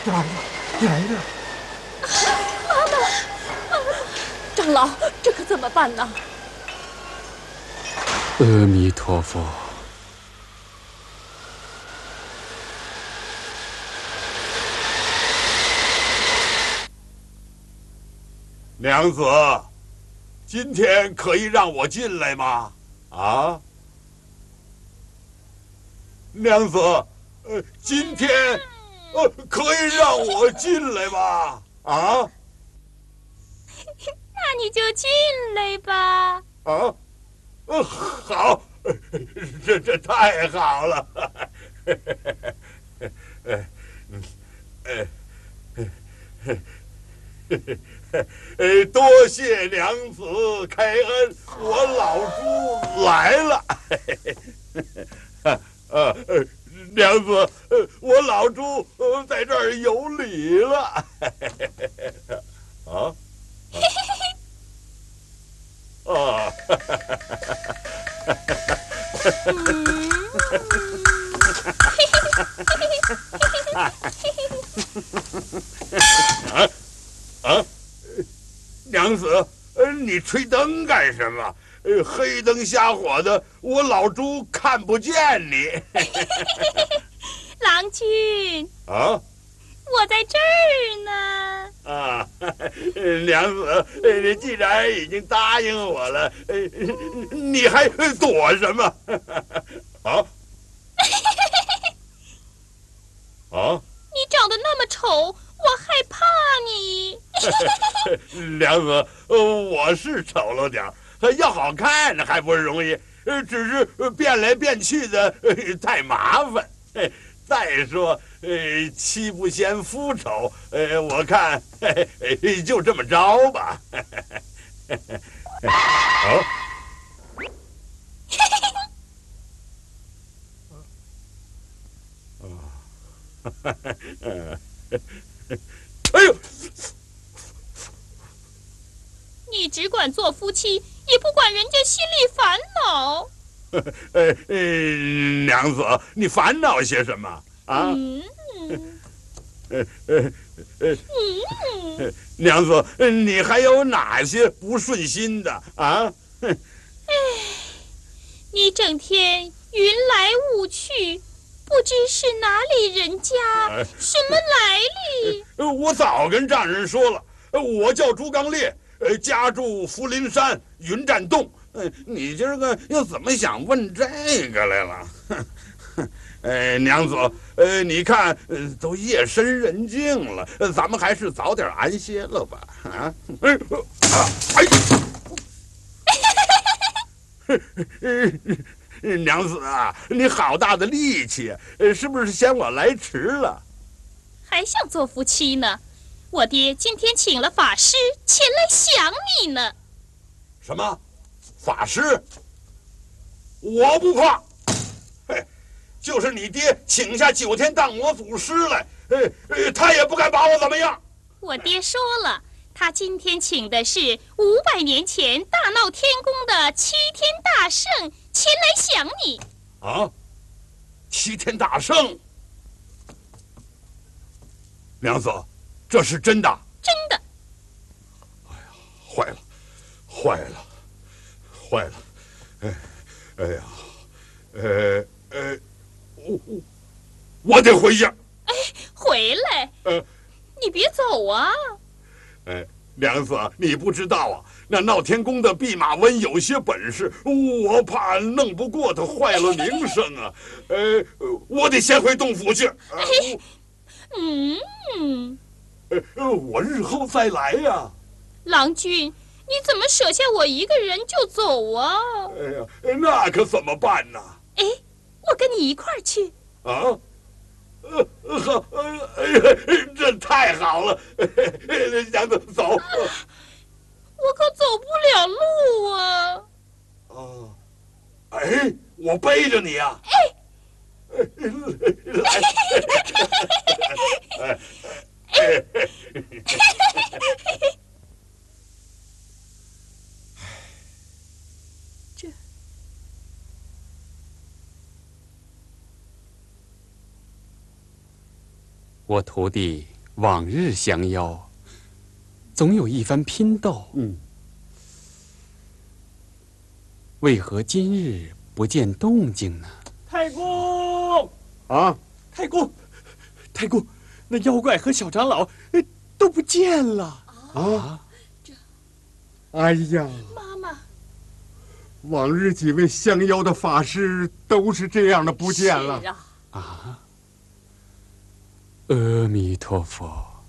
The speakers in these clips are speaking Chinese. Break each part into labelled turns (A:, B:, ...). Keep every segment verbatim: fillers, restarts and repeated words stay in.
A: 来了，来了！
B: 妈妈，妈妈，长老，这可怎么办呢？
C: 阿弥陀佛。
D: 娘子，今天可以让我进来吗？啊，娘子，呃，今天，呃，可以让我进来吗？啊？
B: 那你就进来吧。
D: 啊，呃，好，这这太好了。呃，呃，呃，多谢娘子开恩，我老朱来了。呃呃，娘子，呃，我老朱呃在这儿有礼了。啊啊！啊啊！娘子，呃，你吹灯干什么？呃，黑灯瞎火的，我老朱看不见你。
B: 郎君
D: 啊，
B: 我在这儿呢。
D: 啊，娘子，你既然已经答应我了，你还躲什么？啊啊！
B: 你长得那么丑，我害怕你。
D: 娘子，我是丑了点儿，要好看还不容易，只是变来变去的太麻烦。再说，呃，妻不嫌夫丑，呃，我看就这么着吧。好。哎呦！
B: 你只管做夫妻，也不管人家心里烦恼。
D: 呃呃，娘子，你烦恼些什么啊？
B: 嗯
D: 呃呃呃，娘子，你还有哪些不顺心的啊？
B: 哎，你整天云来雾去，不知是哪里人家，
D: 哎、
B: 什么来历？
D: 我早跟丈人说了，我叫朱刚烈，呃，家住福陵山云栈洞。呃，你今儿个又怎么想问这个来了？呃，娘子，呃，你看，呃，都夜深人静了，呃，咱们还是早点安歇了吧？啊，哎，啊，哎，娘子啊，你好大的力气，呃，是不是嫌我来迟了？
B: 还想做夫妻呢？我爹今天请了法师前来想你呢。
D: 什么？法师？我不怕。嘿，就是你爹请下九天荡魔祖师来，呃呃，他也不敢把我怎么样。
B: 我爹说了，他今天请的是五百年前大闹天宫的齐天大圣前来想你。
D: 啊，齐天大圣？娘子，这是真的？
B: 真的。
D: 哎呀，坏了，坏了，坏了！哎，哎呀，呃呃，我我我得回去。
B: 哎，回来！
D: 呃，
B: 你别走啊！
D: 哎，娘子，你不知道啊，那闹天宫的弼马温有些本事，我怕弄不过他，坏了名声啊。呃，我得先回洞府去。
B: 哎，嗯，
D: 呃，我日后再来呀、啊。
B: 郎君，你怎么舍下我一个人就走啊？
D: 哎呀，那可怎么办呢？
B: 哎，我跟你一块儿去。
D: 啊？呃，好，哎呀，这太好了！娘子，走。
B: 我可走不了路啊！
D: 啊，哎，我背着你啊！
B: 哎，
D: 来，哎，哎，
B: 这，
C: 我徒弟
A: 往日相邀，总有一番拼斗。
D: 嗯，
A: 为何今日不见动静呢？
C: 太公
D: 啊，
C: 太公，太公，那妖怪和小长老呃都不见了
D: 啊！这，哎呀，
B: 妈妈，
D: 往日几位降妖的法师都是这样的不见了。
B: 是啊。
A: 啊！阿弥陀佛。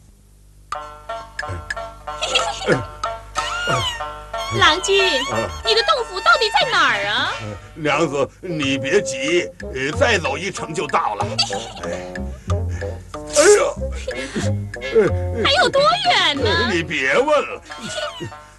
B: 郎君，你的洞府到底在哪儿啊？
D: 娘子，你别急，呃，再走一程就到了。哎，哎呀，
B: 还有多远呢？
D: 你别问了。